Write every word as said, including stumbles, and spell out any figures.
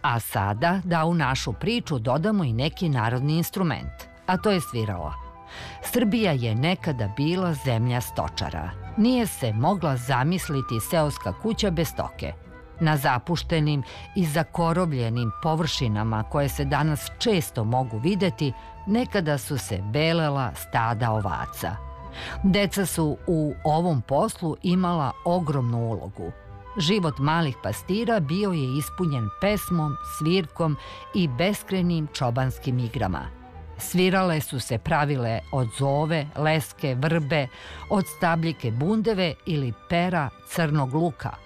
A sada da u našu priču dodamo i neki narodni instrument, a to je svirala. Srbija je nekada bila zemlja stočara. Nije se mogla zamisliti seoska kuća bez stoke. Na zapuštenim i zakorobljenim površinama koje se danas često mogu videti, nekada su se belela stada ovaca. Deca su u ovom poslu imala ogromnu ulogu. Život malih pastira bio je ispunjen pesmom, svirkom i beskrajnim čobanskim igrama. Svirale su se pravile od zove, leske, vrbe, od stabljike bundeve ili pera crnog luka.